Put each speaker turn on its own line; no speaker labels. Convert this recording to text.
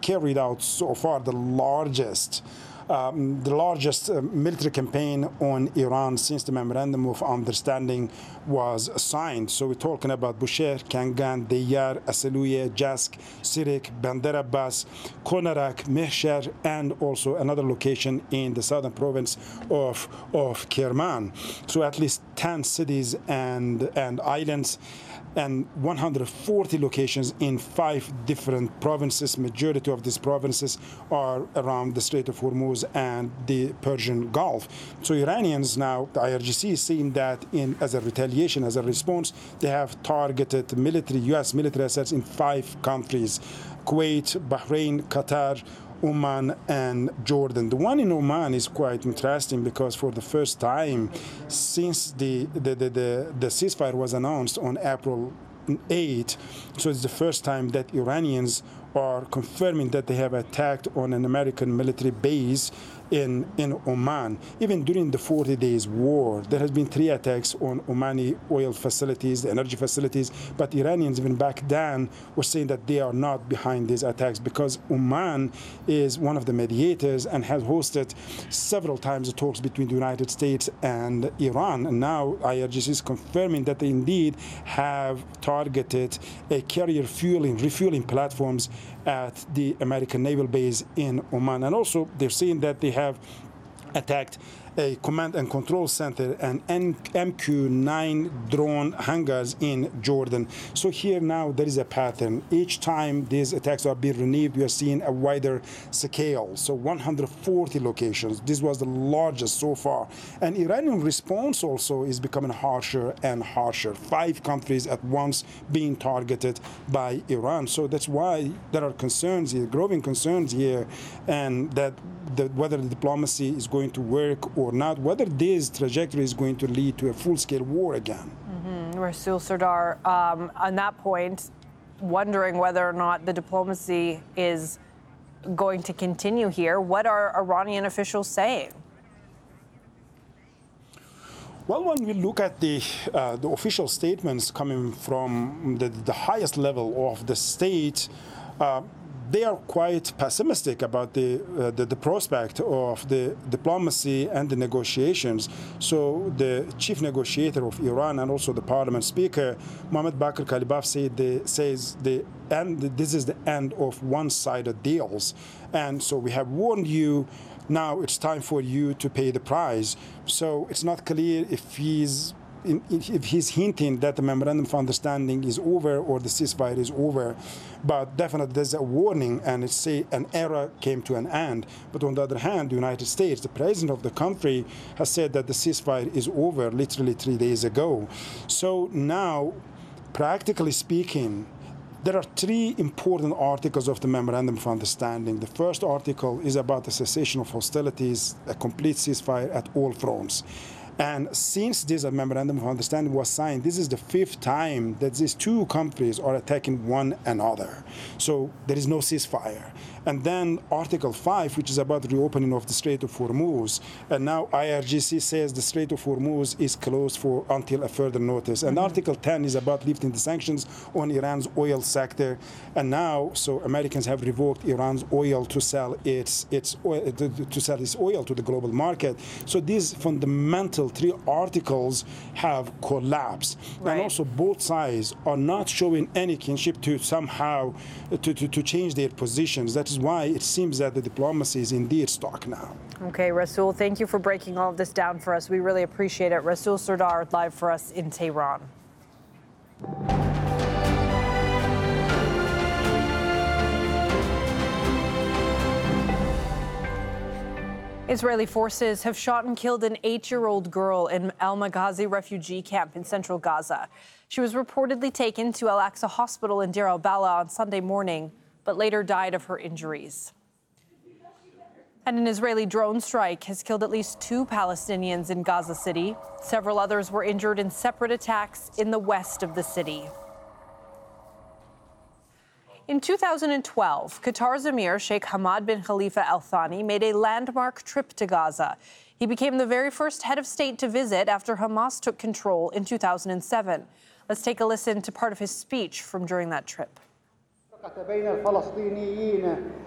carried out so far the largest military campaign on Iran since the Memorandum of Understanding was signed. So we're talking about Bushehr, Kangan, Deyyar, Asaluye, Jask, Sirik, Bandar Abbas, Konarak, Mehsher, and also another location in the southern province of Kerman. So at least 10 cities and islands, and 140 locations in 5 different provinces. Majority of these provinces are around the Strait of Hormuz and the Persian Gulf. So Iranians now, the IRGC is seeing that as a retaliation, as a response, they have targeted U.S. military assets in 5 countries: Kuwait, Bahrain, Qatar, Oman, and Jordan. The one in Oman is quite interesting because for the first time since the ceasefire was announced on April 8, so it's the first time that Iranians are confirming that they have attacked on an American military base in Oman. Even during the 40 days war, there has been 3 attacks on Omani oil facilities, the energy facilities, but Iranians even back then were saying that they are not behind these attacks because Oman is one of the mediators and has hosted several times the talks between the United States and Iran. And now IRGC is confirming that they indeed have targeted a carrier refueling platforms at the American naval base in Oman. And also they're saying that they have attacked a command and control center and MQ-9 drone hangars in Jordan. So here now there is a pattern. Each time these attacks are being renewed, we are seeing a wider scale. So 140 locations. This was the largest so far. And Iranian response also is becoming harsher and harsher. 5 countries at once being targeted by Iran. So that's why there are concerns here, growing concerns here, and that whether the diplomacy is going to work or not, whether this trajectory is going to lead to a full-scale war again.
Rasool Sardar, on that point, wondering whether or not the diplomacy is going to continue here. What are Iranian officials saying?
Well, when we look at the official statements coming from the highest level of the state, they are quite pessimistic about the prospect of the diplomacy and the negotiations. So the chief negotiator of Iran and also the parliament speaker, Mohammad Bakr Kalibaf, says this is the end of one-sided deals. And so we have warned you. Now it's time for you to pay the price. So it's not clear if he's hinting that the Memorandum of Understanding is over or the ceasefire is over. But definitely there's a warning, and it's an era came to an end. But on the other hand, the United States, the president of the country, has said that the ceasefire is over literally 3 days ago. So now, practically speaking, there are 3 important articles of the Memorandum of Understanding. The first article is about the cessation of hostilities, a complete ceasefire at all fronts. And since this Memorandum of Understanding was signed, this is the 5th time that these 2 countries are attacking one another. So there is no ceasefire. And then Article 5, which is about the reopening of the Strait of Hormuz. And now IRGC says the Strait of Hormuz is closed until a further notice. And Article 10 is about lifting the sanctions on Iran's oil sector. And now, so Americans have revoked Iran's oil to sell its oil to the global market. So these fundamental 3 articles have collapsed. Right. And also both sides are not showing any kinship to somehow to change their positions. That is why it seems that the diplomacy is indeed stuck now.
Okay, Rasool, thank you for breaking all of this down for us. We really appreciate it. Rasool Sardar live for us in Tehran. Israeli forces have shot and killed an 8-year-old girl in Al Maghazi refugee camp in central Gaza. She was reportedly taken to Al Aqsa Hospital in Deir al-Balah on Sunday morning, but later died of her injuries. And an Israeli drone strike has killed at least 2 Palestinians in Gaza City. Several others were injured in separate attacks in the west of the city. In 2012, Qatar's Emir Sheikh Hamad bin Khalifa Al Thani made a landmark trip to Gaza. He became the very first head of state to visit after Hamas took control in 2007. Let's take a listen to part of his speech from during that trip.